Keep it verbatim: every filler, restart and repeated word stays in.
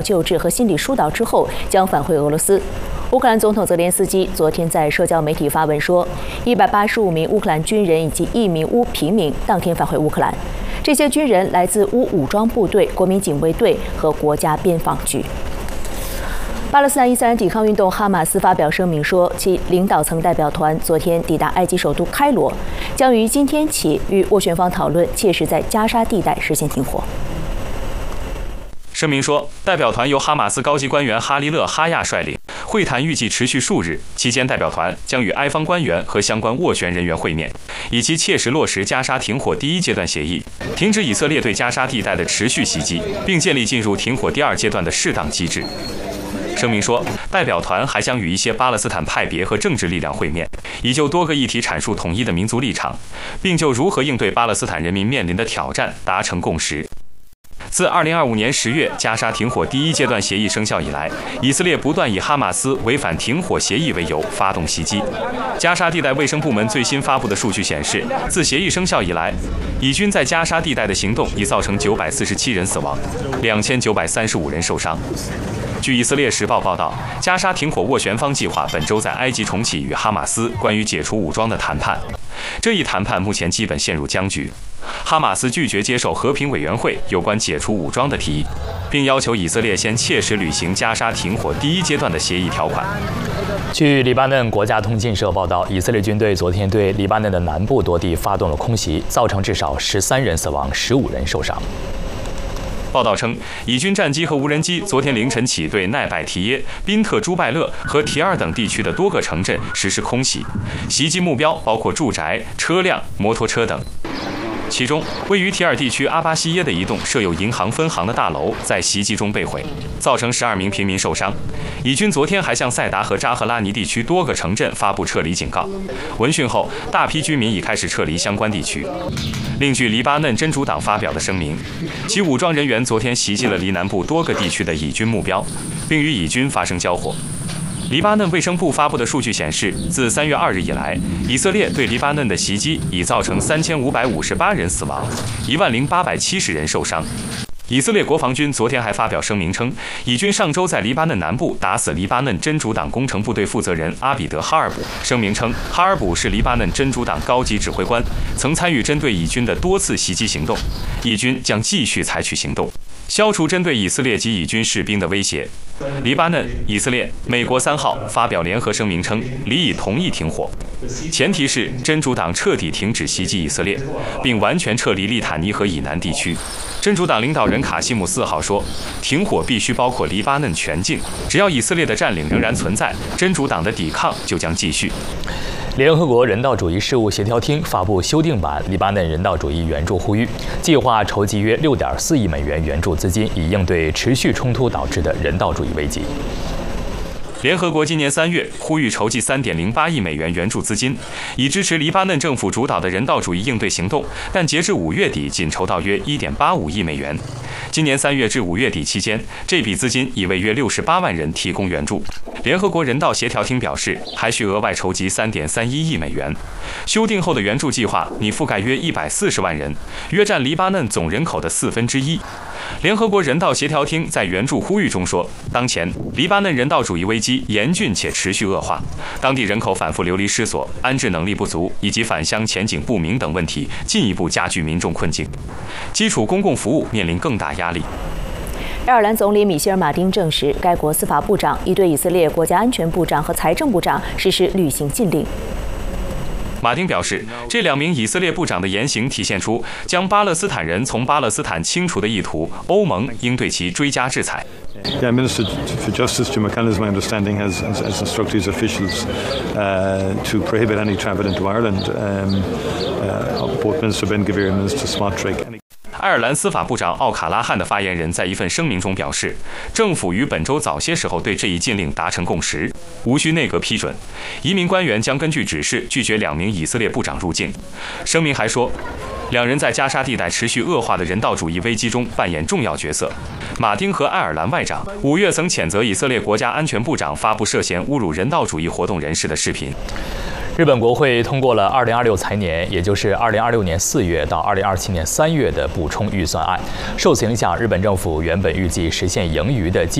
救治和心理疏导之后，将返回俄罗斯。乌克兰总统泽连斯基昨天在社交媒体发文说，一百八十五名乌克兰军人以及一名乌平民当天返回乌克兰。这些军人来自乌武装部队、国民警卫队和国家边防局。巴勒斯坦伊斯兰抵抗运动哈马斯发表声明说，其领导层代表团昨天抵达埃及首都开罗，将于今天起与斡旋方讨论切实在加沙地带实现停火。 声明说，代表团由哈马斯高级官员哈利勒·哈亚率领，会谈预计持续数日，期间代表团将与埃方官员和相关斡旋人员会面，以及切实落实加沙停火第一阶段协议，停止以色列对加沙地带的持续袭击，并建立进入停火第二阶段的适当机制。声明说，代表团还将与一些巴勒斯坦派别和政治力量会面，以就多个议题阐述统一的民族立场，并就如何应对巴勒斯坦人民面临的挑战达成共识。自二零二五年十月加沙停火第一阶段协议生效以来，以色列不断以哈马斯违反停火协议为由发动袭击。加沙地带卫生部门最新发布的数据显示，自协议生效以来，以军在加沙地带的行动已造成九百四十七人死亡，两千九百三十五人受伤。据以色列时报报道，加沙停火斡旋方计划本周在埃及重启与哈马斯关于解除武装的谈判。这一谈判目前基本陷入僵局。哈马斯拒绝接受和平委员会有关解除武装的提议，并要求以色列先切实履行加沙停火第一阶段的协议条款。 据黎巴嫩国家通讯社报道，以色列军队昨天对黎巴嫩的南部多地发动了空袭，造成至少十三人死亡，十五人受伤。 报道称，以军战机和无人机昨天凌晨起对奈拜提耶、宾特朱拜勒和提尔等地区的多个城镇实施空袭，袭击目标包括住宅、车辆、摩托车等。其中，位于提尔地区阿巴西耶的一栋设有银行分行的大楼在袭击中被毁，造成十二名平民受伤。以军昨天还向塞达和扎赫拉尼地区多个城镇发布撤离警告。闻讯后，大批居民已开始撤离相关地区。另据黎巴嫩真主党发表的声明，其武装人员昨天袭击了黎南部多个地区的以军目标，并与以军发生交火。黎巴嫩卫生部发布的数据显示，自三月二日以来，以色列对黎巴嫩的袭击已造成三千五百五十八人死亡，一万零八百七十人受伤。以色列国防军昨天还发表声明称，以军上周在黎巴嫩南部打死黎巴嫩真主党工程部队负责人阿比德·哈尔卜。声明称，哈尔卜是黎巴嫩真主党高级指挥官，曾参与针对以军的多次袭击行动。以军将继续采取行动，消除针对以色列及以军士兵的威胁。黎巴嫩、以色列、美国三号发表联合声明称，理已同意停火，前提是真主党彻底停止袭击以色列，并完全撤离利塔尼河以南地区。真主党领导人卡西姆四号说，停火必须包括黎巴嫩全境，只要以色列的占领仍然存在，真主党的抵抗就将继续。 联合国人道主义事务协调厅发布修订版黎巴嫩人道主义援助呼吁，计划筹集约六点四亿美元援助资金，以应对持续冲突导致的人道主义危机。 联合国今年三月呼吁筹集三点零八亿美元援助资金，以支持黎巴嫩政府主导的人道主义应对行动，但截至五月底仅筹到约一点八五亿美元。今年三月至五月底期间，这笔资金已为约六十八万人提供援助。联合国人道协调厅表示，还需额外筹集三点三一亿美元。修订后的援助计划拟覆盖约一百四十万人，约占黎巴嫩总人口的四分之一。联合国人道协调厅在援助呼吁中说，当前黎巴嫩人道主义危机严峻且持续恶化，当地人口反复流离失所、安置能力不足以及返乡前景不明等问题进一步加剧民众困境，基础公共服务面临更大压力。 爱尔兰总理米歇尔·马丁证实，该国司法部长已对以色列国家安全部长和财政部长实施旅行禁令。 马丁表示，这两名以色列部长的言行体现出将巴勒斯坦人从巴勒斯坦清除的意图，欧盟应对其追加制裁。 Yeah, Minister for Justice Jim McConnell, as my understanding, has, has, has instructed his officials uh, to prohibit any travel into Ireland. Um, uh, both Minister Ben-Gvir and Minister Smotrich. 爱尔兰司法部长奥卡拉汉的发言人在一份声明中表示，政府于本周早些时候对这一禁令达成共识，无需内阁批准。移民官员将根据指示拒绝两名以色列部长入境。声明还说，两人在加沙地带持续恶化的人道主义危机中扮演重要角色。马丁和爱尔兰外长五月曾谴责以色列国家安全部长发布涉嫌侮辱人道主义活动人士的视频。 日本国会通过了二零二六财年，也就是二零二六年四月到二零二七年三月的补充预算案。受此影响，日本政府原本预计实现盈余的